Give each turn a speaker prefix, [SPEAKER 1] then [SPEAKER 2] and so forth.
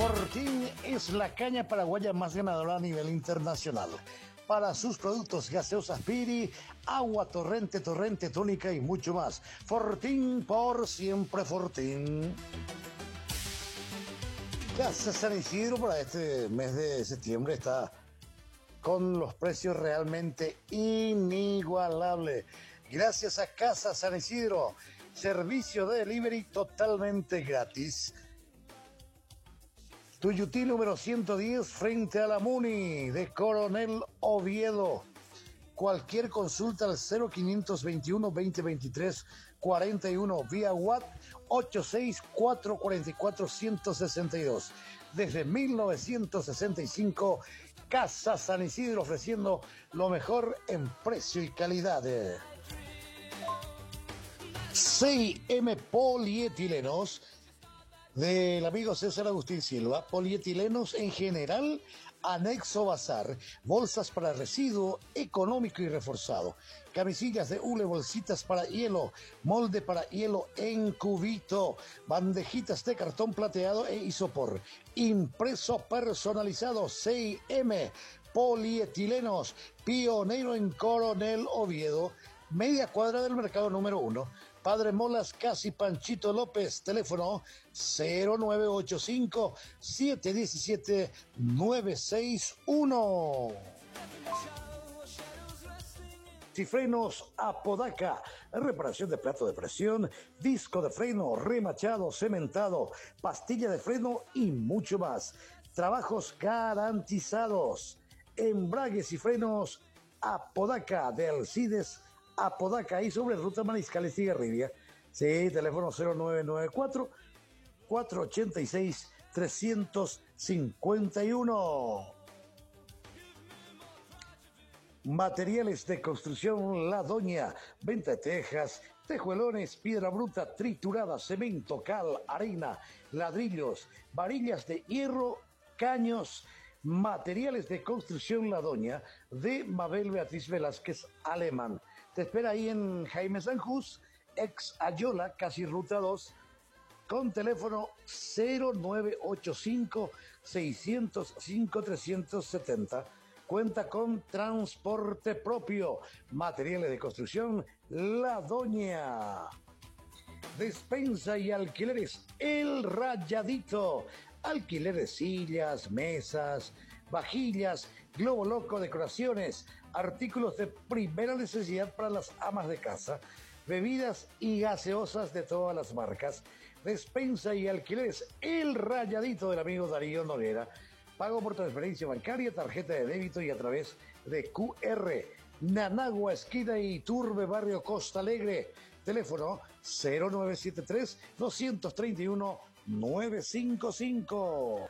[SPEAKER 1] Fortín es la caña paraguaya más ganadora a nivel internacional. Para sus productos gaseosas Piri, agua torrente, tónica y mucho más. Fortín, por siempre Fortín. Casa San Isidro para este mes de septiembre está con los precios realmente inigualables. Gracias a Casa San Isidro, servicio de delivery totalmente gratis. Tuyutí número 110 frente a la Muni de Coronel Oviedo. Cualquier consulta al 0521 2023 41 vía WhatsApp 86444 Desde 1965, Casa San Isidro ofreciendo lo mejor en precio y calidad. 6M Polietilenos del amigo César Agustín Silva, polietilenos en general, anexo bazar, bolsas para residuo económico y reforzado, camisillas de hule, bolsitas para hielo, molde para hielo en cubito, bandejitas de cartón plateado e isopor, impreso personalizado. 6M Polietilenos, pionero en Coronel Oviedo, media cuadra del mercado número 1. Padre Molas, casi Panchito López, teléfono 0985-717-961. Frenos Apodaca, reparación de plato de presión, disco de freno, remachado, cementado, pastilla de freno y mucho más. Trabajos garantizados. Embragues y frenos Apodaca de Alcides Apodaca y sobre ruta Mariscal Estigarribia. Sí, teléfono 0994-486-351. Materiales de construcción La Doña, venta de tejas, tejuelones, piedra bruta, triturada, cemento, cal, arena, ladrillos, varillas de hierro, caños. Materiales de construcción La Doña de Mabel Beatriz Velázquez Alemán. Te espera ahí en Jaime Sanjús, ex Ayola, casi ruta 2, con teléfono 0985-605-370. Cuenta con transporte propio. Materiales de construcción La Doña. Despensa y alquileres El Rayadito. Alquileres, sillas, mesas, vajillas, globo loco, decoraciones, artículos de primera necesidad para las amas de casa, bebidas y gaseosas de todas las marcas. Despensa y alquileres El Rayadito del amigo Darío Noguera. Pago por transferencia bancaria, tarjeta de débito y a través de QR. Nanagua, esquina Iturbe, barrio Costa Alegre. Teléfono 0973-231-955.